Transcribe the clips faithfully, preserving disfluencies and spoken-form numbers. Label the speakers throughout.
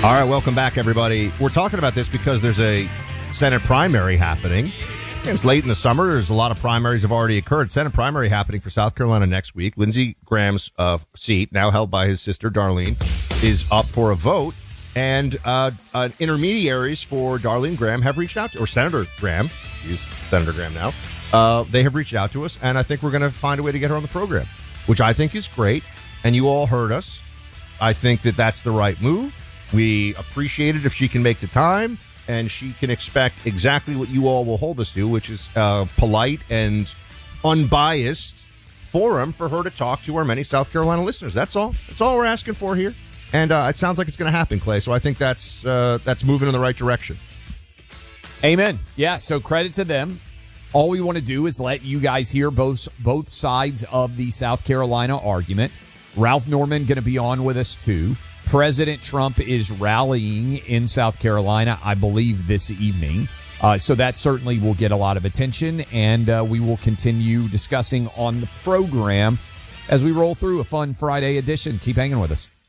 Speaker 1: All right, welcome back, everybody. We're talking about this because there's a Senate primary happening. It's late in the summer. There's a lot of primaries have already occurred. Senate primary happening for South Carolina next week. Lindsey Graham's uh, seat, now held by his sister Darlene, is up for a vote. And uh, uh, intermediaries for Darlene Graham have reached out to, or Senator Graham, he's Senator Graham now, uh, they have reached out to us, and I think we're going to find a way to get her on the program, which I think is great. And you all heard us. I think that that's the right move. We appreciate it if she can make the time, and she can expect exactly what you all will hold us to, which is a polite and unbiased forum for her to talk to our many South Carolina listeners. That's all. That's all we're asking for here. And uh, it sounds like it's going to happen, Clay. So I think that's uh, that's moving in the right direction.
Speaker 2: Amen. Yeah, so credit to them. All we want to do is let you guys hear both both sides of the South Carolina argument. Ralph Norman going to be on with us, too. President Trump is rallying in South Carolina, I believe, this evening. Uh, so that certainly will get a lot of attention, and uh, we will continue discussing on the program as we roll through a fun Friday edition. Keep hanging with us.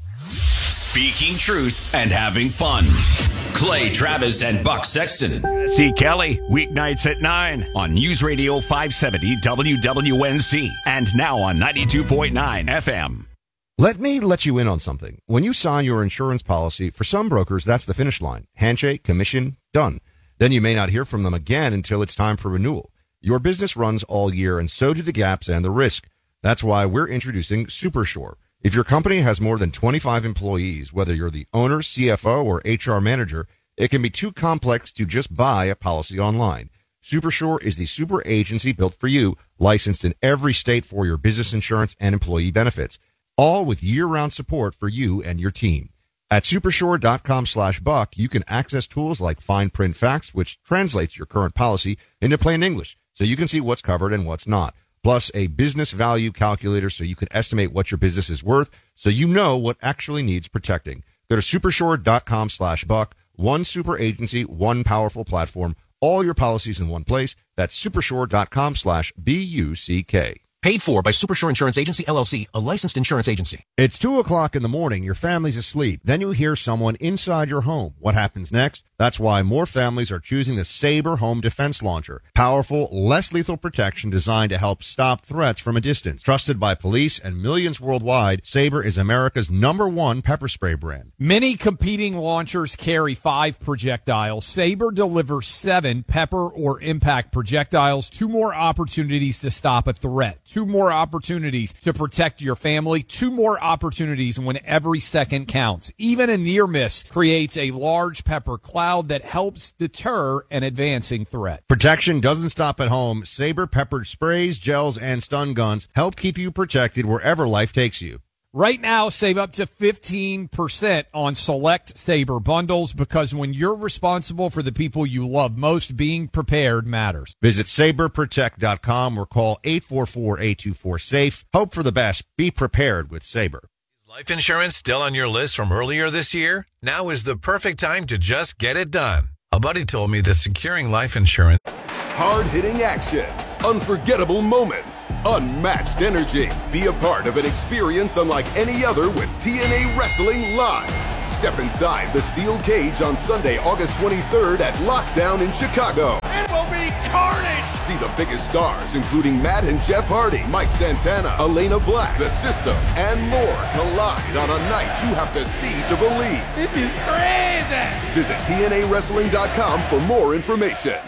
Speaker 3: Speaking truth and having fun. Clay Travis and Buck Sexton.
Speaker 4: See Kelly, weeknights at nine
Speaker 3: on News Radio five seventy W W N C and now on ninety-two point nine F M.
Speaker 1: Let me let you in on something. When you sign your insurance policy, for some brokers, that's the finish line. Handshake, commission, done. Then you may not hear from them again until it's time for renewal. Your business runs all year, and so do the gaps and the risk. That's why we're introducing SuperSure. If your company has more than twenty-five employees, whether you're the owner, C F O, or H R manager, it can be too complex to just buy a policy online. SuperSure is the super agency built for you, licensed in every state for your business insurance and employee benefits, all with year-round support for you and your team. At supersure.com slash buck, you can access tools like fine print facts, which translates your current policy into plain English, so you can see what's covered and what's not. Plus a business value calculator so you can estimate what your business is worth, so you know what actually needs protecting. Go to supersure.com slash buck. One super agency, one powerful platform, all your policies in one place. That's supersure.com slash B U C K.
Speaker 5: Paid for by Supersure Insurance Agency, L L C, a licensed insurance agency.
Speaker 1: It's two o'clock in the morning. Your family's asleep. Then you hear someone inside your home. What happens next? That's why more families are choosing the Sabre Home Defense Launcher. Powerful, less lethal protection designed to help stop threats from a distance. Trusted by police and millions worldwide, Sabre is America's number one pepper spray brand.
Speaker 2: Many competing launchers carry five projectiles. Sabre delivers seven pepper or impact projectiles, two more opportunities to stop a threat. Two more opportunities to protect your family. Two more opportunities when every second counts. Even a near miss creates a large pepper cloud that helps deter an advancing threat.
Speaker 1: Protection doesn't stop at home. Sabre peppered sprays, gels, and stun guns help keep you protected wherever life takes you.
Speaker 2: Right now, save up to fifteen percent on select Sabre bundles, because when you're responsible for the people you love most, being prepared matters.
Speaker 1: Visit sabre protect dot com or call eight four four, eight two four, SAFE. Hope for the best. Be prepared with Sabre.
Speaker 6: Is life insurance still on your list from earlier this year? Now is the perfect time to just get it done. A buddy told me that securing life insurance...
Speaker 7: Hard-hitting action, unforgettable moments, unmatched energy. Be a part of an experience unlike any other with T N A Wrestling Live. Step inside the steel cage on Sunday, August twenty-third at Lockdown in Chicago.
Speaker 8: It will be carnage!
Speaker 7: See the biggest stars, including Matt and Jeff Hardy, Mike Santana, Elena Black, The System, and more collide on a night you have to see to believe.
Speaker 8: This is crazy!
Speaker 7: Visit T N A wrestling dot com for more information.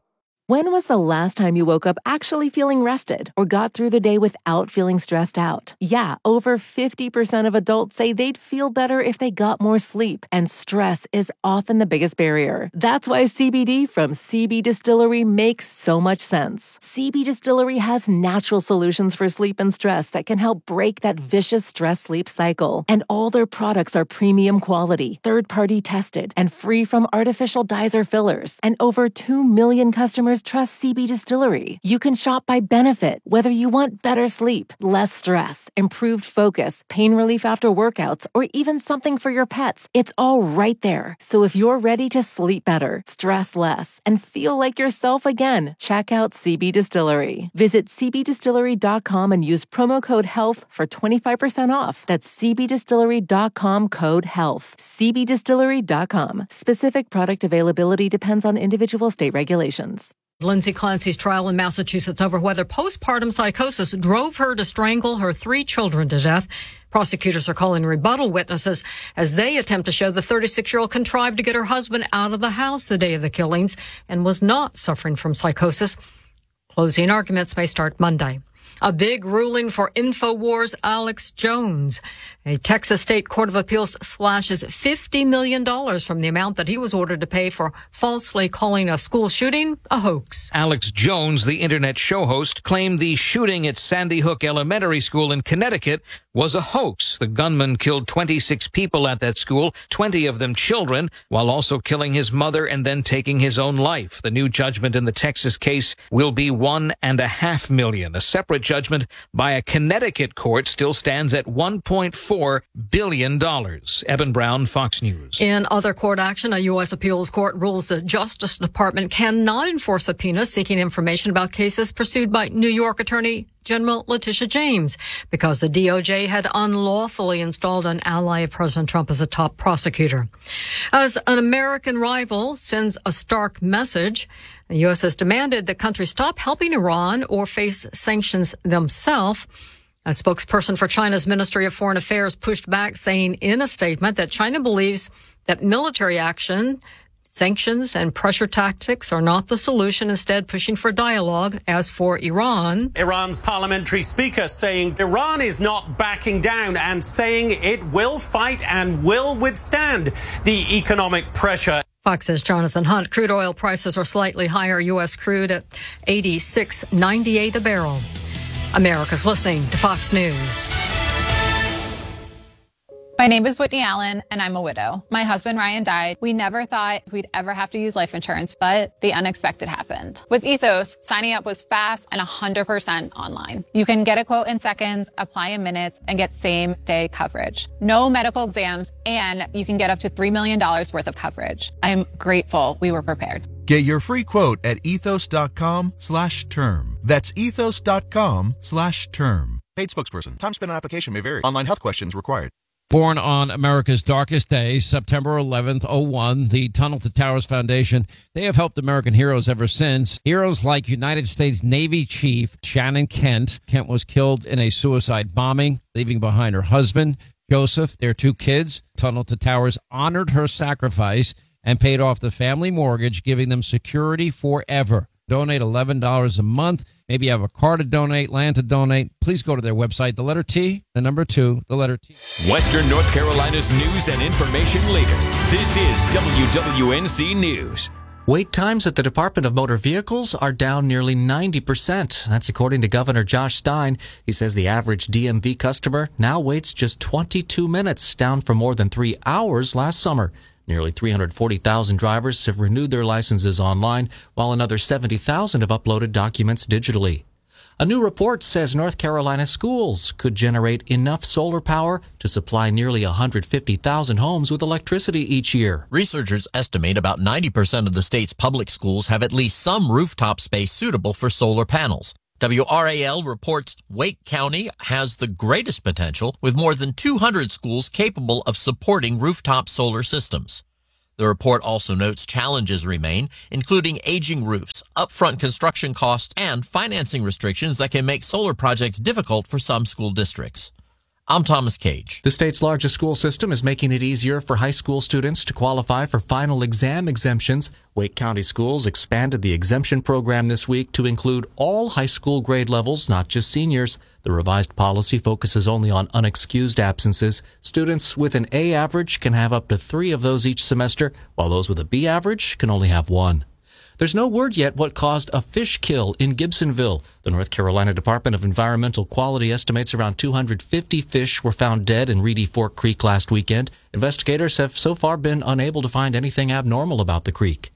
Speaker 9: When was the last time you woke up actually feeling rested or got through the day without feeling stressed out? Yeah, over fifty percent of adults say they'd feel better if they got more sleep, and stress is often the biggest barrier. That's why C B D from C B Distillery makes so much sense. C B Distillery has natural solutions for sleep and stress that can help break that vicious stress-sleep cycle. And all their products are premium quality, third-party tested, and free from artificial dyes or fillers. And over two million customers customers trust C B Distillery. You can shop by benefit, whether you want better sleep, less stress, improved focus, pain relief after workouts, or even something for your pets. It's all right there. So if you're ready to sleep better, stress less, and feel like yourself again, check out C B Distillery. Visit c b distillery dot com and use promo code HEALTH for twenty-five percent off. That's c b distillery dot com code HEALTH. c b distillery dot com. Specific product availability depends on individual state regulations.
Speaker 10: Lindsay Clancy's trial in Massachusetts over whether postpartum psychosis drove her to strangle her three children to death. Prosecutors are calling rebuttal witnesses as they attempt to show the thirty-six-year-old contrived to get her husband out of the house the day of the killings and was not suffering from psychosis. Closing arguments may start Monday. A big ruling for InfoWars Alex Jones. A Texas State Court of Appeals slashes fifty million dollars from the amount that he was ordered to pay for falsely calling a school shooting a hoax.
Speaker 11: Alex Jones, the internet show host, claimed the shooting at Sandy Hook Elementary School in Connecticut was a hoax. The gunman killed twenty-six people at that school, twenty of them children, while also killing his mother and then taking his own life. The new judgment in the Texas case will be one and a half million. A separate judgment by a Connecticut court still stands at one point four billion dollars. Eben Brown, Fox News.
Speaker 10: In other court action, a U S appeals court rules the Justice Department cannot enforce subpoenas seeking information about cases pursued by New York Attorney General Letitia James because the D O J had unlawfully installed an ally of President Trump as a top prosecutor. As an American rival sends a stark message, the U S has demanded that countries stop helping Iran or face sanctions themselves. A spokesperson for China's Ministry of Foreign Affairs pushed back, saying in a statement that China believes that military action, sanctions, and pressure tactics are not the solution, instead pushing for dialogue. As for Iran,
Speaker 12: Iran's parliamentary speaker saying Iran is not backing down and saying it will fight and will withstand the economic pressure.
Speaker 10: Fox's Jonathan Hunt. Crude oil prices are slightly higher. U S crude at eighty-six ninety-eight a barrel. America's listening to Fox News.
Speaker 13: My name is Whitney Allen, and I'm a widow. My husband, Ryan, died. We never thought we'd ever have to use life insurance, but the unexpected happened. With Ethos, signing up was fast and one hundred percent online. You can get a quote in seconds, apply in minutes, and get same-day coverage. No medical exams, and you can get up to three million dollars worth of coverage. I'm grateful we were prepared.
Speaker 14: Get your free quote at ethos.com slash term. That's ethos.com slash term. Paid spokesperson. Time spent on application may vary. Online health questions required.
Speaker 15: Born on America's darkest day, September eleventh, oh one, the Tunnel to Towers Foundation, they have helped American heroes ever since. Heroes like United States Navy Chief Shannon Kent. Kent was killed in a suicide bombing, leaving behind her husband, Joseph, their two kids. Tunnel to Towers honored her sacrifice and paid off the family mortgage, giving them security forever. Donate eleven dollars a month. Maybe you have a car to donate, land to donate. Please go to their website, the letter T, the number two, the letter T.
Speaker 3: Western North Carolina's news and information leader. This is W W N C News.
Speaker 16: Wait times at the Department of Motor Vehicles are down nearly ninety percent. That's according to Governor Josh Stein. He says the average D M V customer now waits just twenty-two minutes, down from more than three hours last summer. Nearly three hundred forty thousand drivers have renewed their licenses online, while another seventy thousand have uploaded documents digitally. A new report says North Carolina schools could generate enough solar power to supply nearly one hundred fifty thousand homes with electricity each year.
Speaker 17: Researchers estimate about ninety percent of the state's public schools have at least some rooftop space suitable for solar panels. W R A L reports Wake County has the greatest potential, with more than two hundred schools capable of supporting rooftop solar systems. The report also notes challenges remain, including aging roofs, upfront construction costs, and financing restrictions that can make solar projects difficult for some school districts. I'm Thomas Cage.
Speaker 16: The state's largest school system is making it easier for high school students to qualify for final exam exemptions. Wake County Schools expanded the exemption program this week to include all high school grade levels, not just seniors. The revised policy focuses only on unexcused absences. Students with an A average can have up to three of those each semester, while those with a B average can only have one. There's no word yet what caused a fish kill in Gibsonville. The North Carolina Department of Environmental Quality estimates around two hundred fifty fish were found dead in Reedy Fork Creek last weekend. Investigators have so far been unable to find anything abnormal about the creek.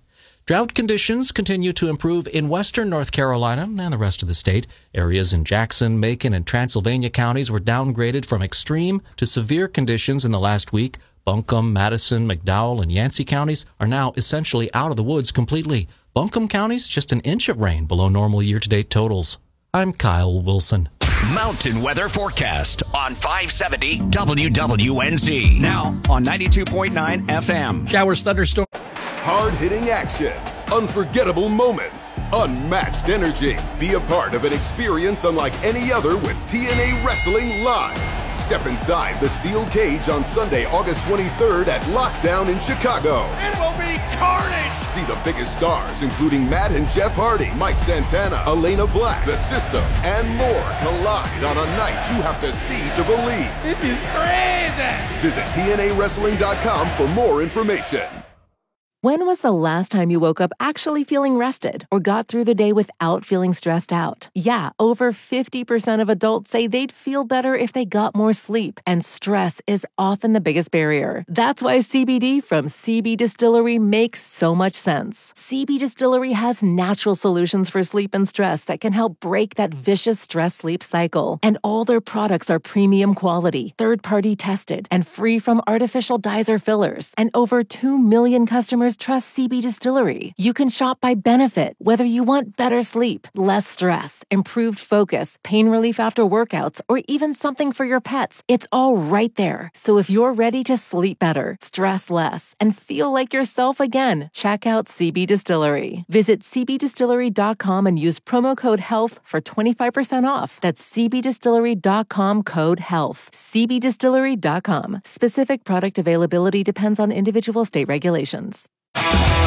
Speaker 16: Drought conditions continue to improve in western North Carolina and the rest of the state. Areas in Jackson, Macon, and Transylvania counties were downgraded from extreme to severe conditions in the last week. Buncombe, Madison, McDowell, and Yancey counties are now essentially out of the woods completely. Buncombe County's just an inch of rain below normal year-to-date totals. I'm Kyle Wilson.
Speaker 4: Mountain weather forecast on five seventy W W N Z. Now on ninety-two point nine F M.
Speaker 15: Showers, thunderstorms.
Speaker 7: Hard-hitting action, unforgettable moments, unmatched energy. Be a part of an experience unlike any other with T N A Wrestling Live. Step inside the steel cage on Sunday, August twenty-third at Lockdown in Chicago.
Speaker 8: It will be carnage!
Speaker 7: See the biggest stars, including Matt and Jeff Hardy, Mike Santana, Elena Black, The System, and more collide on a night you have to see to believe.
Speaker 8: This is crazy!
Speaker 7: Visit T N A wrestling dot com for more information.
Speaker 9: When was the last time you woke up actually feeling rested or got through the day without feeling stressed out? Yeah, over fifty percent of adults say they'd feel better if they got more sleep, and stress is often the biggest barrier. That's why C B D from C B Distillery makes so much sense. C B Distillery has natural solutions for sleep and stress that can help break that vicious stress-sleep cycle. And all their products are premium quality, third-party tested, and free from artificial dyes or fillers. And over two million customers trust C B Distillery. You can shop by benefit, whether you want better sleep, less stress, improved focus, pain relief after workouts, or even something for your pets. It's all right there. So if you're ready to sleep better, stress less, and feel like yourself again, check out C B Distillery. Visit C B distillery dot com and use promo code HEALTH for twenty-five percent off. That's C B distillery dot com code HEALTH. C B distillery dot com. Specific product availability depends on individual state regulations.